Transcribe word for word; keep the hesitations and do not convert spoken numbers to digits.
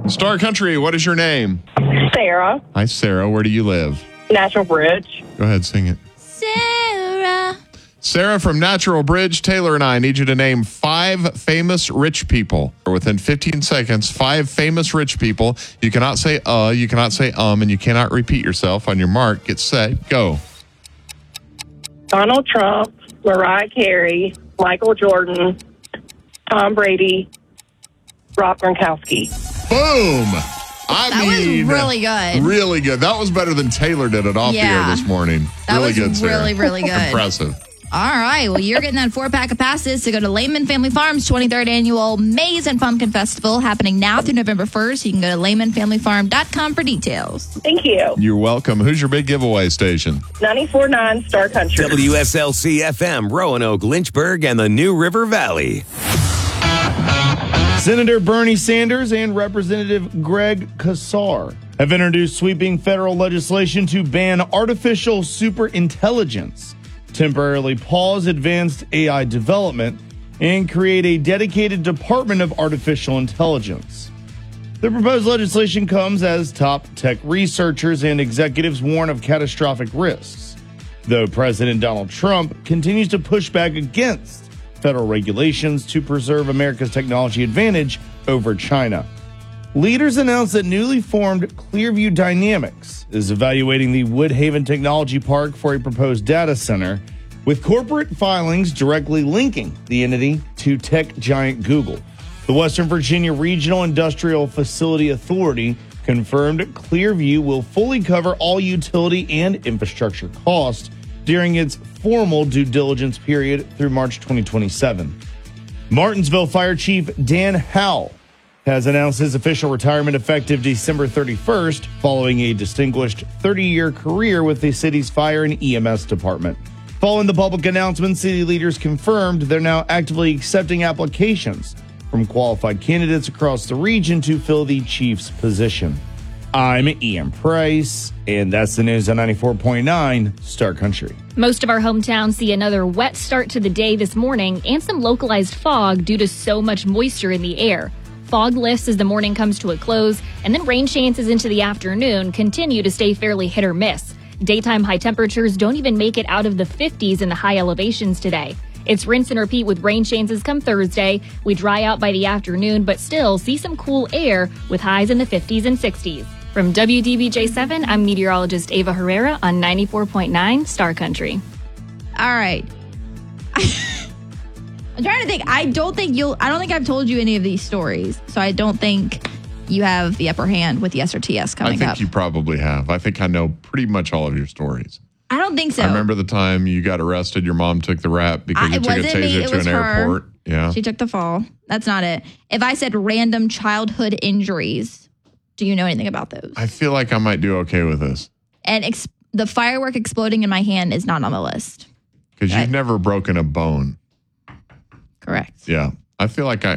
Star Country, what is your name? Sarah. Hi, Sarah. Where do you live? Natural Bridge. Go ahead, sing it. Sarah. Sarah from Natural Bridge, Taylor and I need you to name five famous rich people. Within fifteen seconds, five famous rich people. You cannot say uh, you cannot say um, and you cannot repeat yourself. On your mark, get set, go. Donald Trump, Mariah Carey, Michael Jordan, Tom Brady, Rob Gronkowski. Boom! I That was mean, really good. Really good. That was better than Taylor did it off Yeah. the air this morning. That really was good, Sarah. really, really good. Impressive. All right. Well, you're getting that four pack of passes to go to Lehman Family Farms twenty-third Annual Maize and Pumpkin Festival happening now through November first. You can go to lehman family farm dot com for details. Thank you. You're welcome. Who's your big giveaway station? ninety-four point nine Star Country. W S L C F M, Roanoke, Lynchburg, and the New River Valley. Senator Bernie Sanders and Representative Greg Casar have introduced sweeping federal legislation to ban artificial superintelligence, temporarily pause advanced A I development, and create a dedicated Department of Artificial Intelligence. The proposed legislation comes as top tech researchers and executives warn of catastrophic risks, though President Donald Trump continues to push back against federal regulations to preserve America's technology advantage over China. Leaders announced that newly formed Clearview Dynamics is evaluating the Woodhaven Technology Park for a proposed data center, with corporate filings directly linking the entity to tech giant Google. The Western Virginia Regional Industrial Facility Authority confirmed Clearview will fully cover all utility and infrastructure costs during its formal due diligence period through March twenty twenty-seven. Martinsville Fire Chief Dan Howell has announced his official retirement effective December thirty-first, following a distinguished thirty-year career with the city's fire and E M S department. Following the public announcement, city leaders confirmed they're now actively accepting applications from qualified candidates across the region to fill the chief's position. I'm Ian Price, and that's the news on ninety-four point nine Star Country. Most of our hometowns see another wet start to the day this morning and some localized fog due to so much moisture in the air. Fog lifts as the morning comes to a close, and then rain chances into the afternoon continue to stay fairly hit or miss. Daytime high temperatures don't even make it out of the fifties in the high elevations today. It's rinse and repeat with rain chances come Thursday. We dry out by the afternoon, but still see some cool air with highs in the fifties and sixties. From W D B J seven, I'm meteorologist Ava Herrera on ninety-four point nine Star Country. All right. I'm trying to think. I don't think you'll, I don't think I've told you any of these stories. So I don't think you have the upper hand with Yes or T S coming up. I think up. you probably have. I think I know pretty much all of your stories. I don't think so. I remember the time you got arrested. Your mom took the rap because I, you took a wasn't me, taser it to was an her. airport. Yeah. She took the fall. That's not it. If I said random childhood injuries, do you know anything about those? I feel like I might do okay with this. And ex- the firework exploding in my hand is not on the list. Because Okay. you've never broken a bone. Correct. Yeah. I feel like I,